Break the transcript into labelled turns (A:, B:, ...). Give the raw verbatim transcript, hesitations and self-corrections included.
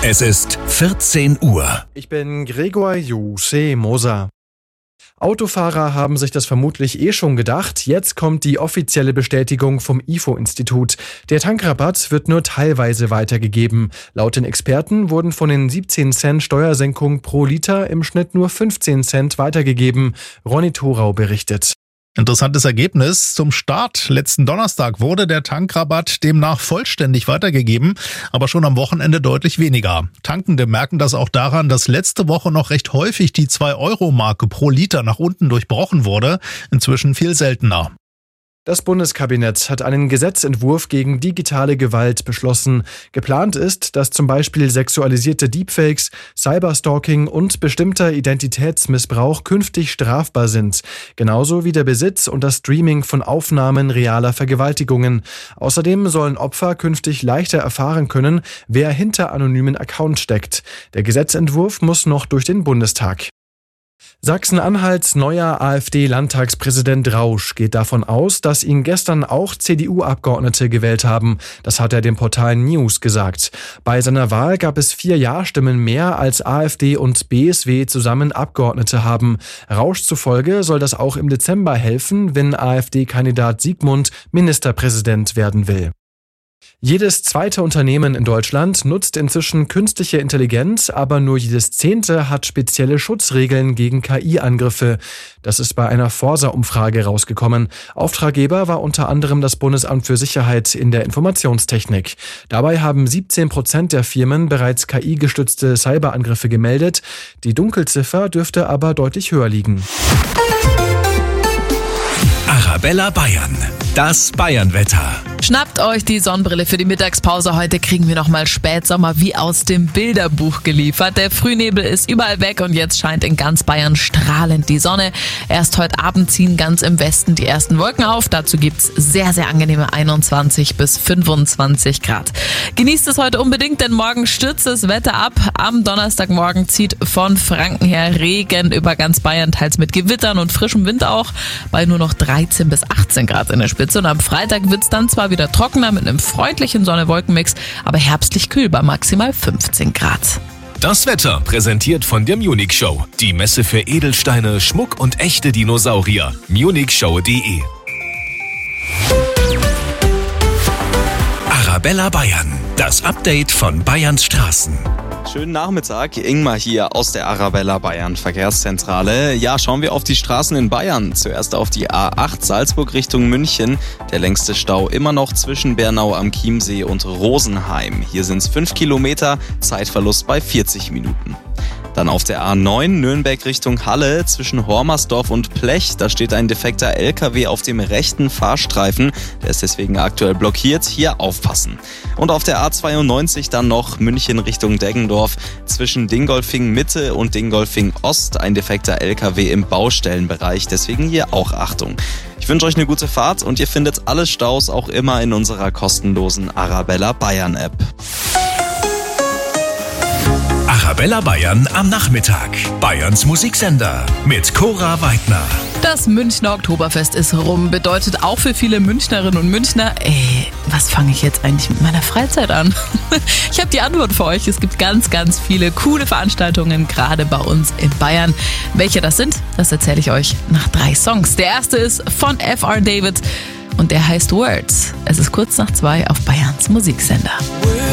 A: Es ist vierzehn Uhr.
B: Ich bin Gregor Juse Moser. Autofahrer haben sich das vermutlich eh schon gedacht. Jetzt kommt die offizielle Bestätigung vom I F O-Institut. Der Tankrabatt wird nur teilweise weitergegeben. Laut den Experten wurden von den siebzehn Cent Steuersenkung pro Liter im Schnitt nur fünfzehn Cent weitergegeben. Ronny Thorau berichtet.
C: Interessantes Ergebnis. Zum Start letzten Donnerstag wurde der Tankrabatt demnach vollständig weitergegeben, aber schon am Wochenende deutlich weniger. Tankende merken das auch daran, dass letzte Woche noch recht häufig die zwei Euro Marke pro Liter nach unten durchbrochen wurde, inzwischen viel seltener.
B: Das Bundeskabinett hat einen Gesetzentwurf gegen digitale Gewalt beschlossen. Geplant ist, dass zum Beispiel sexualisierte Deepfakes, Cyberstalking und bestimmter Identitätsmissbrauch künftig strafbar sind. Genauso wie der Besitz und das Streaming von Aufnahmen realer Vergewaltigungen. Außerdem sollen Opfer künftig leichter erfahren können, wer hinter anonymen Accounts steckt. Der Gesetzentwurf muss noch durch den Bundestag. Sachsen-Anhalts neuer AfD-Landtagspräsident Rausch geht davon aus, dass ihn gestern auch C D U-Abgeordnete gewählt haben. Das hat er dem Portal News gesagt. Bei seiner Wahl gab es vier Ja-Stimmen mehr, als AfD und B S W zusammen Abgeordnete haben. Rausch zufolge soll das auch im Dezember helfen, wenn AfD-Kandidat Siegmund Ministerpräsident werden will. Jedes zweite Unternehmen in Deutschland nutzt inzwischen künstliche Intelligenz, aber nur jedes zehnte hat spezielle Schutzregeln gegen K I-Angriffe. Das ist bei einer Forsa-Umfrage rausgekommen. Auftraggeber war unter anderem das Bundesamt für Sicherheit in der Informationstechnik. Dabei haben siebzehn Prozent der Firmen bereits K I-gestützte Cyberangriffe gemeldet. Die Dunkelziffer dürfte aber deutlich höher liegen.
A: Arabella Bayern. Das Bayern-Wetter.
D: Schnappt euch die Sonnenbrille für die Mittagspause. Heute kriegen wir nochmal Spätsommer wie aus dem Bilderbuch geliefert. Der Frühnebel ist überall weg und jetzt scheint in ganz Bayern strahlend die Sonne. Erst heute Abend ziehen ganz im Westen die ersten Wolken auf. Dazu gibt's sehr, sehr angenehme einundzwanzig bis fünfundzwanzig Grad. Genießt es heute unbedingt, denn morgen stürzt das Wetter ab. Am Donnerstagmorgen zieht von Franken her Regen über ganz Bayern, teils mit Gewittern und frischem Wind auch, bei nur noch dreizehn bis achtzehn Grad in der Spitze. Und am Freitag wird's dann zwar wieder trockener mit einem freundlichen Sonne-Wolken-Mix, aber herbstlich kühl bei maximal fünfzehn Grad.
A: Das Wetter präsentiert von der Munich Show. Die Messe für Edelsteine, Schmuck und echte Dinosaurier. munich show punkt de. Arabella Bayern. Das Update von Bayerns Straßen.
E: Schönen Nachmittag, Ingmar hier aus der Arabella Bayern Verkehrszentrale. Ja, schauen wir auf die Straßen in Bayern. Zuerst auf die A acht Salzburg Richtung München. Der längste Stau immer noch zwischen Bernau am Chiemsee und Rosenheim. Hier sind es fünf Kilometer, Zeitverlust bei vierzig Minuten. Dann auf der A neun Nürnberg Richtung Halle zwischen Hormersdorf und Plech. Da steht ein defekter L K W auf dem rechten Fahrstreifen. Der ist deswegen aktuell blockiert. Hier aufpassen. Und auf der A zweiundneunzig dann noch München Richtung Deggendorf zwischen Dingolfing Mitte und Dingolfing Ost. Ein defekter L K W im Baustellenbereich. Deswegen hier auch Achtung. Ich wünsche euch eine gute Fahrt und ihr findet alle Staus auch immer in unserer kostenlosen Arabella Bayern App.
A: Arabella Bayern am Nachmittag. Bayerns Musiksender mit Cora Weidner.
D: Das Münchner Oktoberfest ist rum. Bedeutet auch für viele Münchnerinnen und Münchner, ey, was fange ich jetzt eigentlich mit meiner Freizeit an? Ich habe die Antwort für euch. Es gibt ganz, ganz viele coole Veranstaltungen, gerade bei uns in Bayern. Welche das sind, das erzähle ich euch nach drei Songs. Der erste ist von F R David und der heißt Words. Es ist kurz nach zwei auf Bayerns Musiksender.